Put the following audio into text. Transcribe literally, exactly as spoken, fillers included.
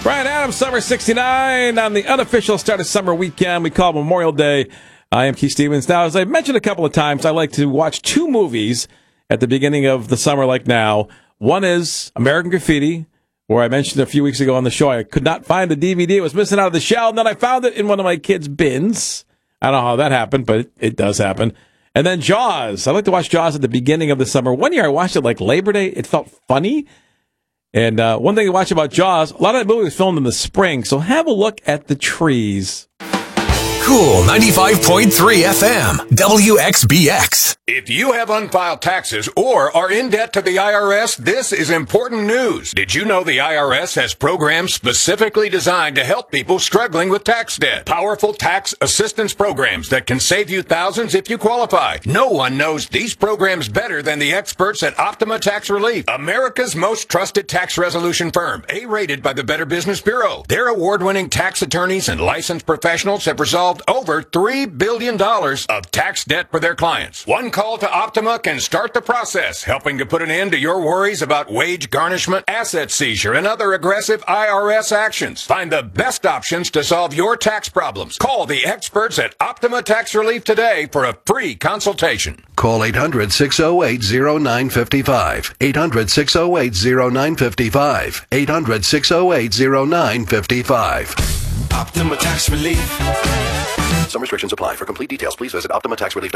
Bryan Adams, Summer sixty-nine, on the unofficial start of summer weekend we call Memorial Day. I am Keith Stevens. Now, as I mentioned a couple of times, I like to watch two movies at the beginning of the summer like now. One is American Graffiti, where I mentioned a few weeks ago on the show I could not find the D V D. It was missing out of the shelf, and then I found it in one of my kids' bins. I don't know how that happened, but it, it does happen. And then Jaws. I like to watch Jaws at the beginning of the summer. One year I watched it like Labor Day. It felt funny. And uh, one thing to watch about Jaws, a lot of that movie was filmed in the spring, so have a look at the trees. Cool ninety-five point three F M, W X B X. If you have unfiled taxes or are in debt to the I R S, this is important news. Did you know the I R S has programs specifically designed to help people struggling with tax debt? Powerful tax assistance programs that can save you thousands if you qualify. No one knows these programs better than the experts at Optima Tax Relief, America's most trusted tax resolution firm, A-rated by the Better Business Bureau. Their award-winning tax attorneys and licensed professionals have resolved over three billion dollars of tax debt for their clients. One call to Optima can start the process, helping to put an end to your worries about wage garnishment, asset seizure, and other aggressive I R S actions. Find the best options to solve your tax problems. Call the experts at Optima Tax Relief today for a free consultation. Call eight hundred, six oh eight, oh nine five five. eight hundred, six oh eight, oh nine five five. eight hundred, six oh eight, oh nine five five. Optima Tax Relief. Some restrictions apply. For complete details, please visit Optima Tax Relief.